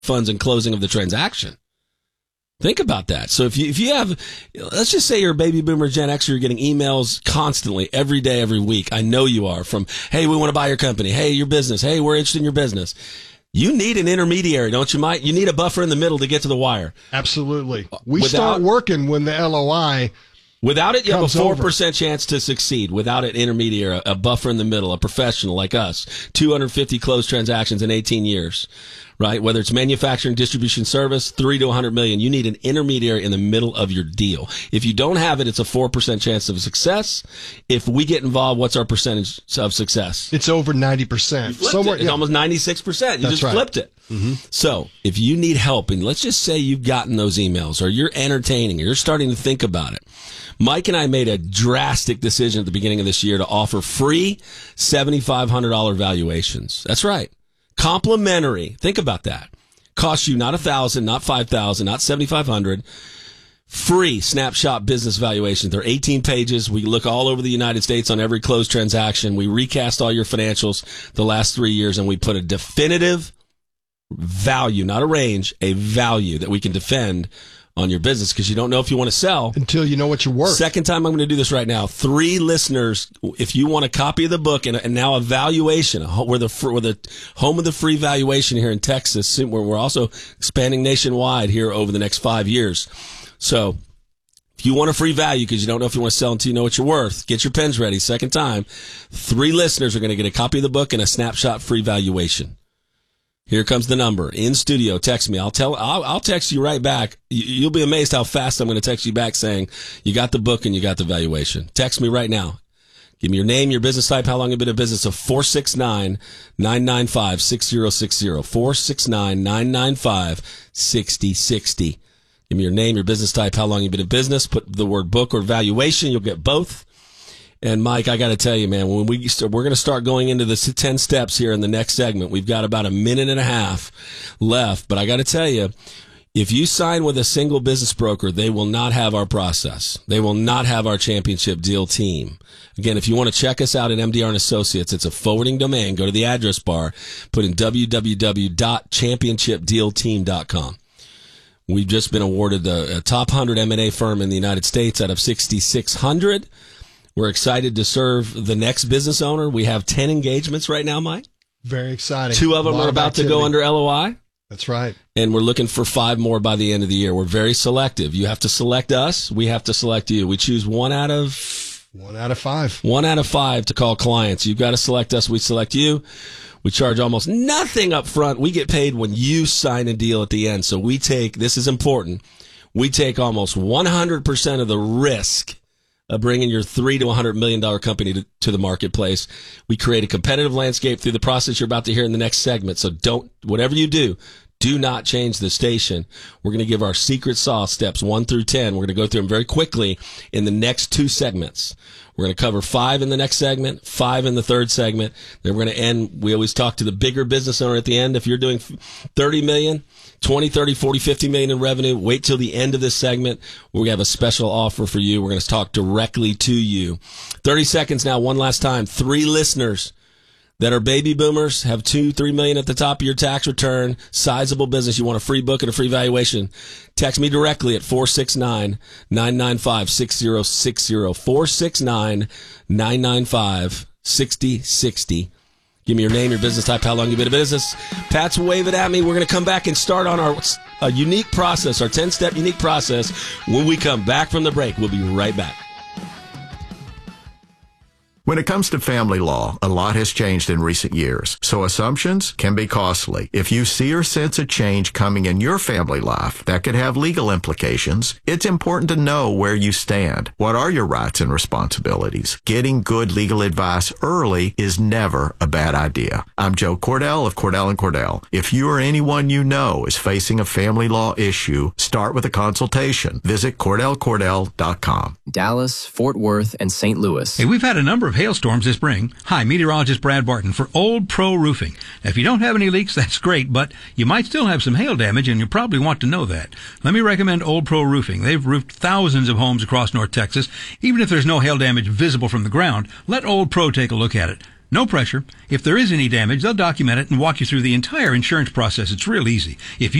funds and closing of the transaction. Think about that. So if you have, let's just say you're a baby boomer Gen Xer, you're getting emails constantly, every day, every week. I know you are, from, hey, we want to buy your company. Hey, your business. Hey, we're interested in your business. You need an intermediary, don't you, Mike? You need a buffer in the middle to get to the wire. Absolutely. We start working when the LOI Without it, you have a 4% over. chance to succeed. Without an intermediary, a buffer in the middle, a professional like us, 250 closed transactions in 18 years, right? Whether it's manufacturing, distribution, service, 3 to 100 million, you need an intermediary in the middle of your deal. If you don't have it, it's a 4% chance of success. If we get involved, what's our percentage of success? It's over 90%. Somewhere, it's almost 96%. You just flipped it. Mm-hmm. So if you need help, and let's just say you've gotten those emails, or you're entertaining, or you're starting to think about it, Mike and I made a drastic decision at the beginning of this year to offer free $7,500 valuations. That's right. Complimentary. Think about that. Costs you not $1,000, not $5,000, not $7,500. Free snapshot business valuations. They're 18 pages. We look all over the United States on every closed transaction. We recast all your financials the last 3 years, and we put a definitive value, not a range, a value that we can defend on your business, because you don't know if you want to sell until you know what you're worth. Second time I'm going to do this right now. 3 listeners, if you want a copy of the book and now a valuation, we're the home of the free valuation here in Texas. We're also expanding nationwide here over the next 5 years. So if you want a free value because you don't know if you want to sell until you know what you're worth, get your pens ready. Second time, 3 listeners are going to get a copy of the book and a snapshot free valuation. Here comes the number. In studio, text me. I'll text you right back. You'll be amazed how fast I'm going to text you back saying you got the book and you got the valuation. Text me right now. Give me your name, your business type, how long you've been in business, of 469-995-6060. 469-995-6060. Give me your name, your business type, how long you've been in business. Put the word book or valuation. You'll get both. And Mike, I got to tell you, man, when we're going to start going into the 10 steps here in the next segment. We've got about a minute and a half left, but I got to tell you, if you sign with a single business broker, they will not have our process. They will not have our championship deal team. Again, if you want to check us out at MDR and Associates, it's a forwarding domain. Go to the address bar, put in www.championshipdealteam.com. We've just been awarded a top 100 M&A firm in the United States out of 6,600. We're excited to serve the next business owner. We have 10 engagements right now, Mike. Very exciting. 2 of them are about to go under LOI. That's right. And we're looking for 5 more by the end of the year. We're very selective. You have to select us. We have to select you. We choose 1 out of 5. 1 out of 5 to call clients. You've got to select us. We select you. We charge almost nothing up front. We get paid when you sign a deal at the end. So we take, this is important, we take almost 100% of the risk of bringing your $3 to $100 million company to the marketplace. We create a competitive landscape through the process you're about to hear in the next segment. So whatever you do not change the station. We're going to give our secret sauce steps 1 through 10. We're going to go through them very quickly in the next 2 segments. We're going to cover 5 in the next segment, 5 in the third segment. Then we're going to end. We always talk to the bigger business owner at the end. If you're doing 30 million, 20, 30, 40, 50 million in revenue, wait till the end of this segment. We have a special offer for you. We're going to talk directly to you. 30 seconds now. One last time. 3 listeners that are baby boomers, have 2-3 million at the top of your tax return, sizable business. You want a free book and a free valuation. Text me directly at 469-995-6060. 469-995-6060. Give me your name, your business type, how long you've been in business. Pat's waving at me. We're going to come back and start on our unique process, our 10-step unique process. When we come back from the break, we'll be right back. When it comes to family law, a lot has changed in recent years, so assumptions can be costly. If you see or sense a change coming in your family life that could have legal implications, it's important to know where you stand. What are your rights and responsibilities? Getting good legal advice early is never a bad idea. I'm Joe Cordell of Cordell & Cordell. If you or anyone you know is facing a family law issue, start with a consultation. Visit CordellCordell.com. Dallas, Fort Worth, and St. Louis. Hey, we've had a number of hailstorms this spring. Hi, meteorologist Brad Barton for Old Pro Roofing. Now, if you don't have any leaks, that's great, but you might still have some hail damage, and you probably want to know that. Let me recommend Old Pro Roofing. They've roofed thousands of homes across North Texas. Even if there's no hail damage visible from the ground, let Old Pro take a look at it. No pressure. If there is any damage, they'll document it and walk you through the entire insurance process. It's real easy. If